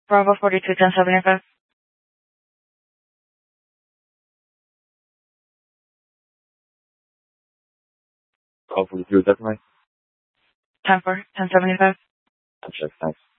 Bravo 42, 1075. Call 42, definitely. 10-4, 1075. Check, thanks.